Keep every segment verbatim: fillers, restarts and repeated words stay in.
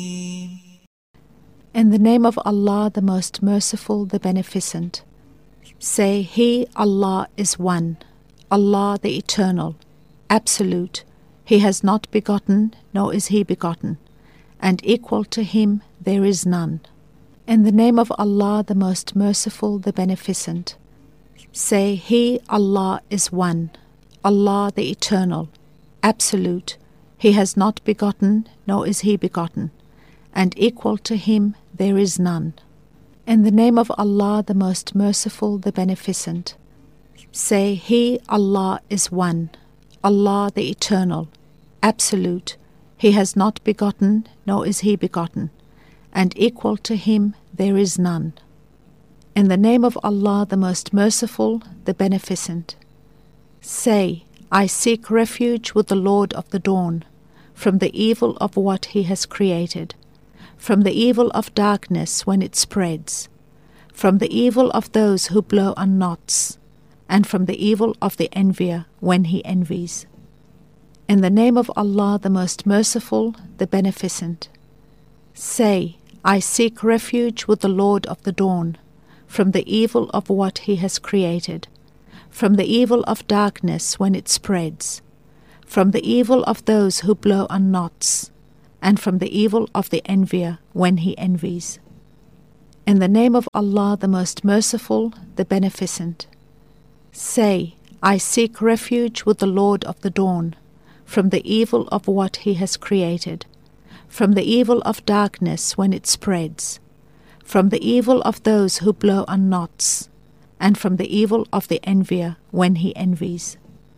In the name of Allah, the most merciful, the beneficent. Say, He, Allah, is one, Allah the Eternal, Absolute. He has not begotten, nor is He begotten, and equal to Him there is none. In the name of Allah, the most merciful, the beneficent. Say, He, Allah, is one, Allah the Eternal, Absolute. He has not begotten, nor is He begotten, and equal to Him there is none. In the name of Allah, the most merciful, the beneficent. Say, He, Allah, is one, Allah the Eternal, Absolute. He has not begotten, nor is He begotten, and equal to Him there is none. In the name of Allah, the most merciful, the beneficent. Say, I seek refuge with the Lord of the dawn, from the evil of what He has created, from the evil of darkness when it spreads, from the evil of those who blow on knots, and from the evil of the envier when he envies. In the name of Allah, the most merciful, the beneficent. Say, I seek refuge with the Lord of the dawn, from the evil of what He has created, from the evil of darkness when it spreads, from the evil of those who blow on knots, and from the evil of the envier when he envies. In the name of Allah, the most merciful, the beneficent. Say, I seek refuge with the Lord of the dawn, from the evil of what He has created, from the evil of darkness when it spreads, from the evil of those who blow on knots, and from the evil of the envier when he envies.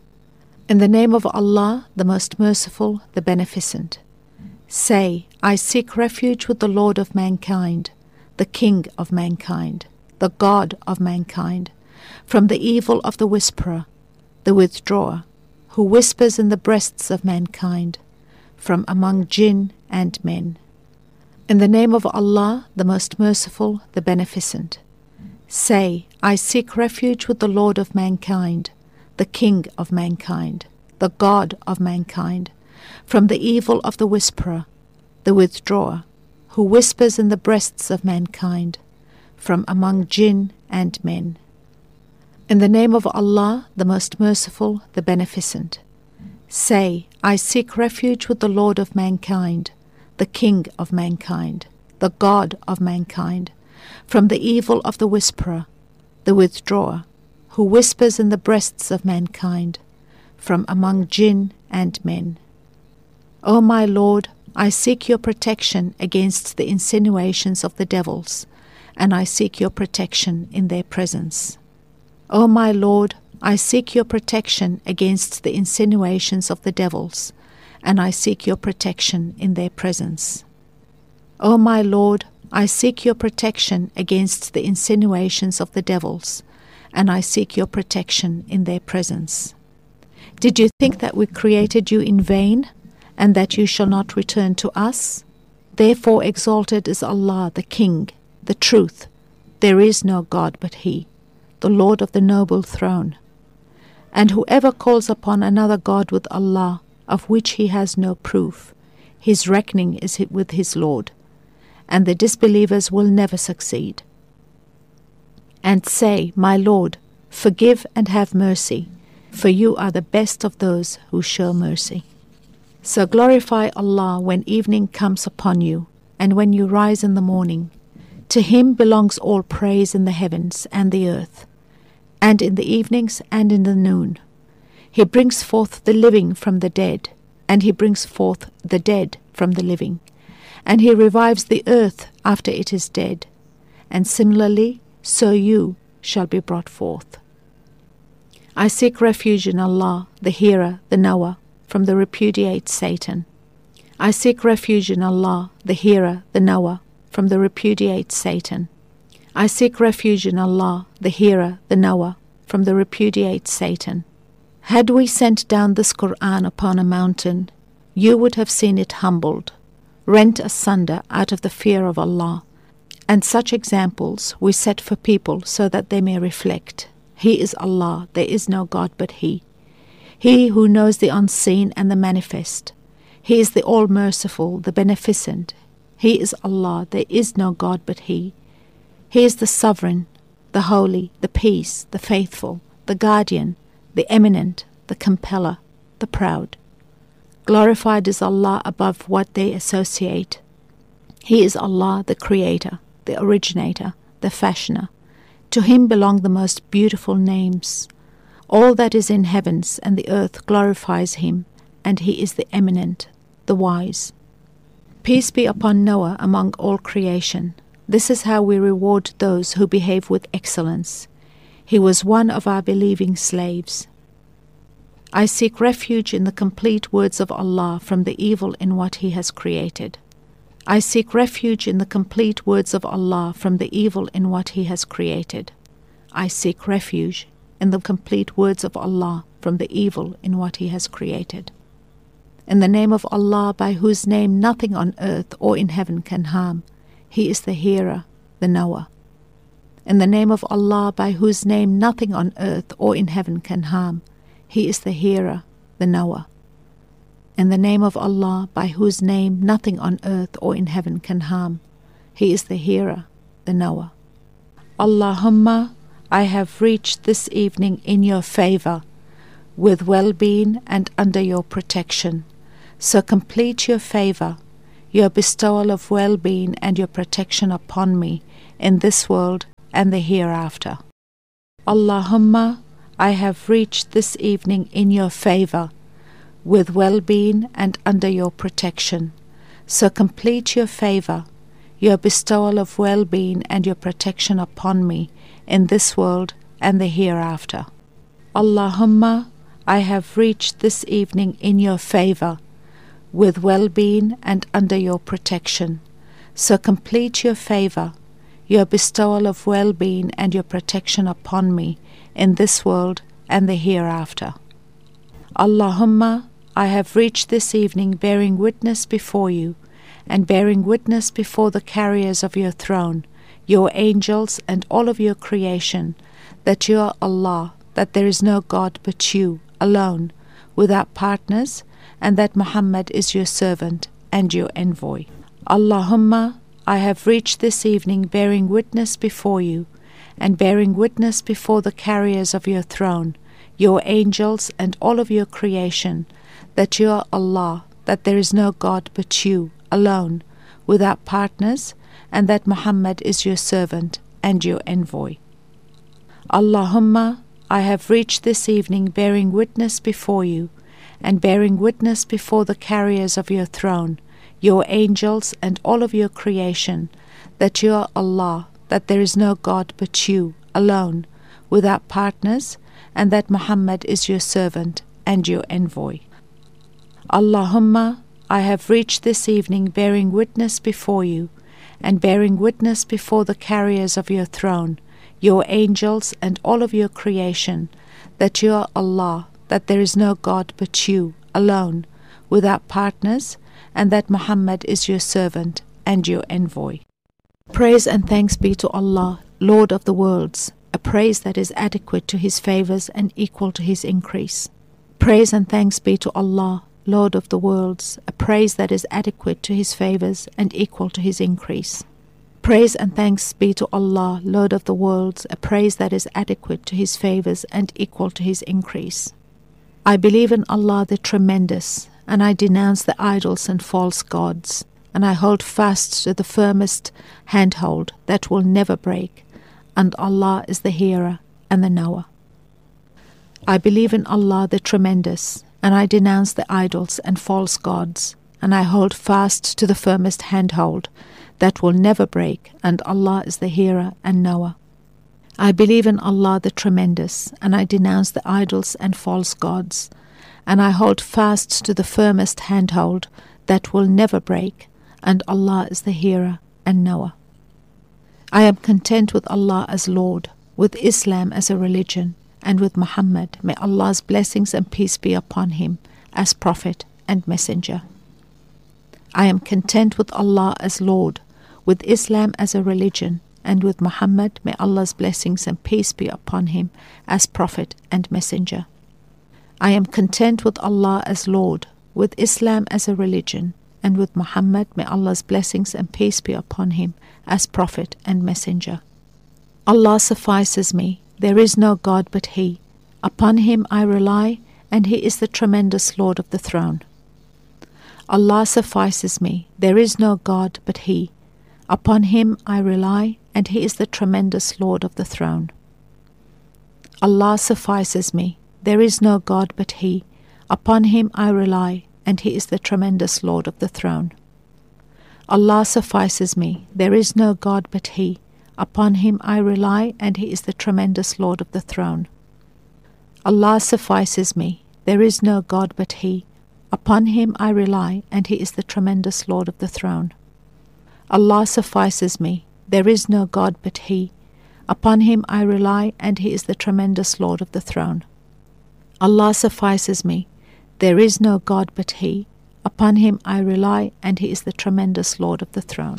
In the name of Allah, the most merciful, the beneficent. Say, I seek refuge with the Lord of mankind, the King of mankind, the God of mankind, from the evil of the whisperer, the withdrawer, who whispers in the breasts of mankind, from among jinn and men. In the name of Allah, the most merciful, the beneficent. Say, I seek refuge with the Lord of mankind, the King of mankind, the God of mankind, from the evil of the whisperer, the withdrawer, who whispers in the breasts of mankind, from among jinn and men. In the name of Allah, the most merciful, the beneficent. Say, I seek refuge with the Lord of mankind, the King of mankind, the God of mankind, from the evil of the whisperer, the withdrawer, who whispers in the breasts of mankind, from among jinn and men. O my Lord, I seek your protection against the insinuations of the devils, and I seek your protection in their presence. O my Lord, I seek your protection against the insinuations of the devils, and I seek your protection in their presence. O my Lord, I seek your protection against the insinuations of the devils, and I seek your protection in their presence. Did you think that we created you in vain, and that you shall not return to us? Therefore exalted is Allah, the King, the Truth. There is no God but He, the Lord of the noble throne. And whoever calls upon another God with Allah, of which he has no proof, his reckoning is with his Lord, and the disbelievers will never succeed. And say, My Lord, forgive and have mercy, for you are the best of those who show mercy. So glorify Allah when evening comes upon you, and when you rise in the morning. To Him belongs all praise in the heavens and the earth, and in the evenings and in the noon. He brings forth the living from the dead, and He brings forth the dead from the living, and He revives the earth after it is dead, and similarly, so you shall be brought forth. I seek refuge in Allah, the Hearer, the Knower, from the repudiate Satan. I seek refuge in Allah, the Hearer, the Knower, from the repudiate Satan. I seek refuge in Allah, the Hearer, the Knower, from the repudiate Satan. Had we sent down this Qur'an upon a mountain, you would have seen it humbled, rent asunder out of the fear of Allah. And such examples we set for people so that they may reflect. He is Allah, there is no God but He. He who knows the unseen and the manifest. He is the all-merciful, the beneficent. He is Allah, there is no God but He. He is the Sovereign, the Holy, the Peace, the Faithful, the Guardian, the Eminent, the Compeller, the Proud. Glorified is Allah above what they associate. He is Allah, the Creator, the Originator, the Fashioner. To Him belong the most beautiful names. All that is in heavens and the earth glorifies Him, and He is the Eminent, the Wise. Peace be upon Noah among all creation. This is how we reward those who behave with excellence. He was one of our believing slaves. I seek refuge in the complete words of Allah from the evil in what He has created. I seek refuge in the complete words of Allah from the evil in what He has created. I seek refuge in the complete words of Allah from the evil in what He has created. In the name of Allah, by whose name nothing on earth or in heaven can harm, He is the Hearer, the Knower. In the name of Allah, by whose name nothing on earth or in heaven can harm, He is the Hearer, the Knower. In the name of Allah, by whose name nothing on earth or in heaven can harm, He is the Hearer, the Knower. Allahumma, I have reached this evening in Your favor, with well-being and under Your protection. So complete Your favor, Your bestowal of well-being and Your protection upon me in this world and the hereafter. Allahumma, I have reached this evening in Your favor, with well-being and under Your protection. So complete Your favor, Your bestowal of well-being and Your protection upon me in this world and the hereafter. Allahumma, I have reached this evening in Your favor, with well-being and under Your protection. So complete Your favor, Your bestowal of well-being and Your protection upon me in this world and the hereafter. Allahumma, I have reached this evening bearing witness before You, and bearing witness before the carriers of Your throne, Your angels and all of Your creation, that You are Allah, that there is no God but You, alone, without partners, and that Muhammad is Your servant and Your envoy. Allahumma, I have reached this evening bearing witness before You, and bearing witness before the carriers of Your throne, Your angels and all of Your creation, that You are Allah, that there is no God but You, alone, without partners, and that Muhammad is Your servant and Your envoy. Allahumma, I have reached this evening bearing witness before You, and bearing witness before the carriers of Your throne, Your angels and all of Your creation, that You are Allah, that there is no God but You, alone, without partners, and that Muhammad is Your servant and Your envoy. Allahumma, I have reached this evening bearing witness before You, and bearing witness before the carriers of Your throne, Your angels and all of Your creation, that You are Allah, that there is no God but You, alone, without partners, and that Muhammad is Your servant and Your envoy. Praise and thanks be to Allah, Lord of the worlds, a praise that is adequate to His favors and equal to His increase. Praise and thanks be to Allah, Lord of the worlds, a praise that is adequate to His favors and equal to His increase. Praise and thanks be to Allah, Lord of the worlds, a praise that is adequate to His favors and equal to His increase. I believe in Allah the Tremendous, and I denounce the idols and false gods, and I hold fast to the firmest handhold that will never break, and Allah is the Hearer and the Knower. I believe in Allah the Tremendous, and I denounce the idols and false gods, and I hold fast to the firmest handhold that will never break, and Allah is the Hearer and Knower. I believe in Allah the Tremendous, and I denounce the idols and false gods, and I hold fast to the firmest handhold that will never break, and Allah is the Hearer and Knower. I am content with Allah as Lord, with Islam as a religion, and with Muhammad, may Allah's blessings and peace be upon him, as Prophet and Messenger. I am content with Allah as Lord, with Islam as a religion, and with Muhammad, may Allah's blessings and peace be upon him, as Prophet and Messenger. I am content with Allah as Lord, with Islam as a religion, and with Muhammad, may Allah's blessings and peace be upon him, as Prophet and Messenger. Allah suffices me, there is no God but He. Upon Him I rely, and He is the tremendous Lord of the throne. Allah suffices me, there is no God but He. Upon Him I rely, and He is the tremendous Lord of the throne. Allah suffices me, there is no God but He. Upon Him I rely, and He is the tremendous Lord of the throne. Allah suffices me, there is no God but He. Upon Him I rely, and He is the tremendous Lord of the throne. Allah suffices me, there is no God but He. Upon Him I rely, and He is the tremendous Lord of the throne. Allah suffices me, there is no God but He. Upon Him I rely, and He is the tremendous Lord of the throne. Allah suffices me, there is no God but He. Upon Him I rely, and He is the tremendous Lord of the throne.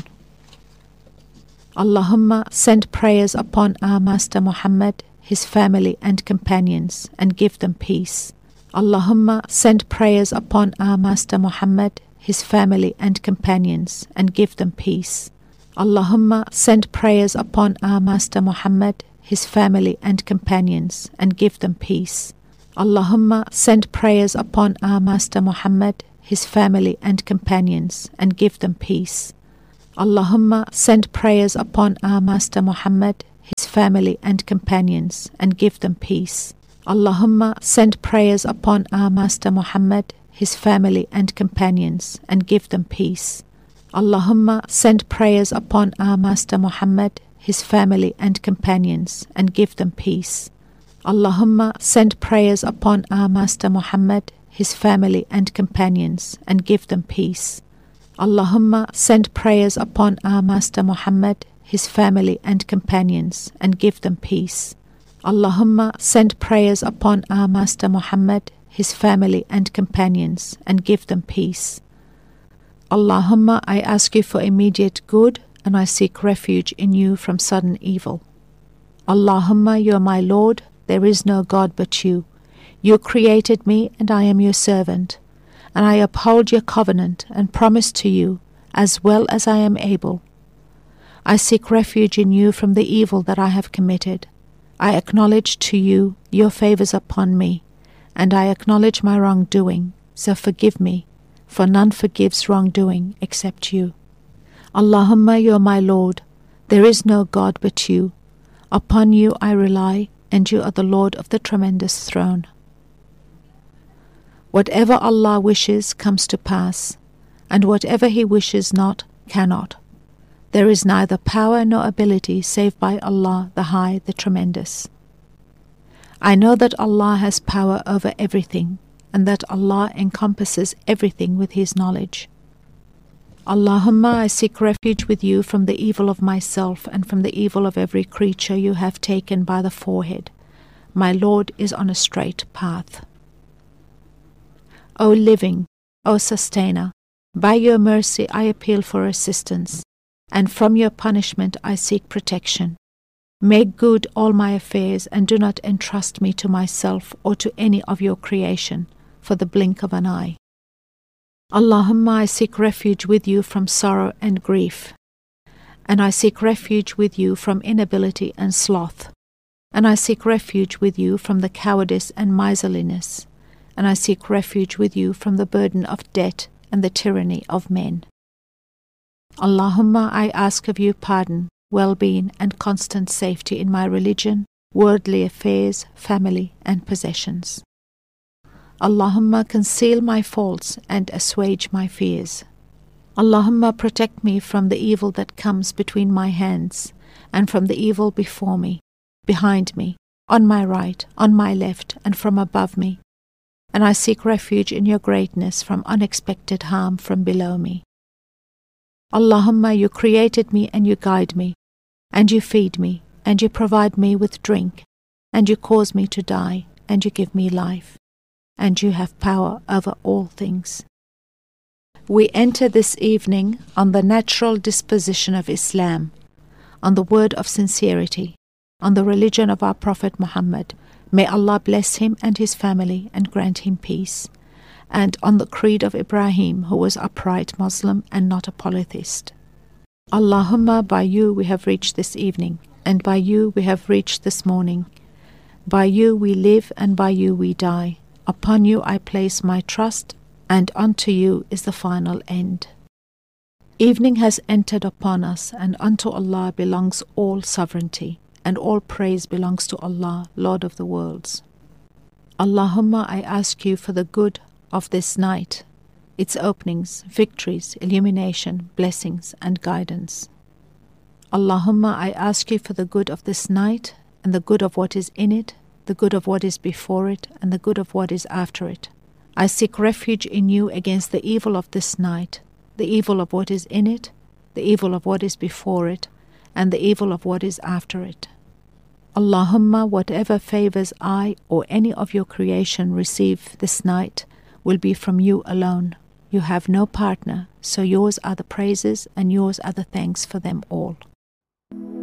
Allahumma send prayers upon our Master Muhammad, his family and companions, and give them peace. Allahumma send prayers upon our Master Muhammad, his family and companions, and give them peace. Allahumma send prayers upon our Master Muhammad, his family and companions, and give them peace. Allahumma send prayers upon our Master Muhammad, his family and companions, and give them peace. Allahumma send prayers upon our Master Muhammad, his family and companions, and give them peace. Allahumma send prayers upon our Master Muhammad, his family and companions, and give them peace. Allahumma send prayers upon our Master Muhammad, his family and companions, and give them peace. Allahumma send prayers upon our Master Muhammad, his family and companions, and give them peace. Allahumma send prayers upon our Master Muhammad, his family and companions, and give them peace. Allahumma send prayers upon our Master Muhammad, his family and companions, and give them peace. Allahumma, I ask you for immediate good, and I seek refuge in you from sudden evil. Allahumma, you are my Lord, there is no God but you. You created me, and I am your servant, and I uphold your covenant and promise to you as well as I am able. I seek refuge in you from the evil that I have committed. I acknowledge to you your favors upon me, and I acknowledge my wrongdoing, so forgive me, for none forgives wrongdoing except you. Allahumma, you are my Lord, there is no God but you. Upon you I rely, and you are the Lord of the tremendous throne. Whatever Allah wishes comes to pass, and whatever He wishes not cannot. There is neither power nor ability save by Allah, the High, the Tremendous. I know that Allah has power over everything, and that Allah encompasses everything with His knowledge. Allahumma, I seek refuge with you from the evil of myself and from the evil of every creature you have taken by the forehead. My Lord is on a straight path. O living, O sustainer, by your mercy I appeal for assistance, and from your punishment I seek protection. Make good all my affairs, and do not entrust me to myself or to any of your creation for the blink of an eye. Allahumma, I seek refuge with you from sorrow and grief, and I seek refuge with you from inability and sloth, and I seek refuge with you from the cowardice and miserliness, and I seek refuge with you from the burden of debt and the tyranny of men. Allahumma, I ask of you pardon, well-being and constant safety in my religion, worldly affairs, family and possessions. Allahumma, conceal my faults and assuage my fears. Allahumma, protect me from the evil that comes between my hands, and from the evil before me, behind me, on my right, on my left, and from above me. And I seek refuge in your greatness from unexpected harm from below me. Allahumma, you created me and you guide me, and you feed me, and you provide me with drink, and you cause me to die, and you give me life, and you have power over all things. We enter this evening on the natural disposition of Islam, on the word of sincerity, on the religion of our Prophet Muhammad. May Allah bless him and his family and grant him peace. and on the creed of Ibrahim, who was upright Muslim and not a polytheist. Allahumma, by you we have reached this evening, and by you we have reached this morning. By you we live, and by you we die. Upon you I place my trust, and unto you is the final end. Evening has entered upon us, and unto Allah belongs all sovereignty, and all praise belongs to Allah, Lord of the worlds. Allahumma, I ask you for the good of this night, its openings, victories, illumination, blessings, and guidance. Allahumma, I ask you for the good of this night, and the good of what is in it, the good of what is before it, and the good of what is after it. I seek refuge in you against the evil of this night, the evil of what is in it, the evil of what is before it, and the evil of what is after it. Allahumma, whatever favors I or any of your creation receive this night will be from you alone. You have no partner, so yours are the praises and yours are the thanks for them all.